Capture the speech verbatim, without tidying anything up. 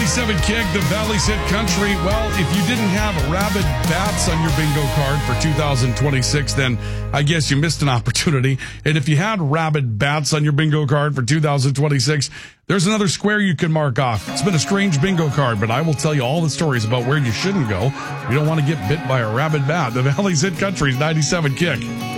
ninety-seven Kick, the Valley's Hit Country. Well, if you didn't have rabid bats on your bingo card for two thousand twenty-six, then I guess you missed an opportunity. And if you had rabid bats on your bingo card for two thousand twenty-six, there's another square you can mark off. It's been a strange bingo card, but I will tell you all the stories about where you shouldn't go. You don't want to get bit by a rabid bat. The Valley's Hit Country's ninety-seven Kick.